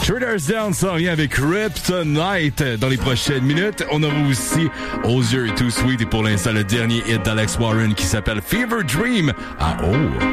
Shoulders Down s'en vient avec Kryptonite dans les prochaines minutes. On aura aussi Osier et Too Sweet et pour l'instant le dernier hit d'Alex Warren qui s'appelle Fever Dream à O.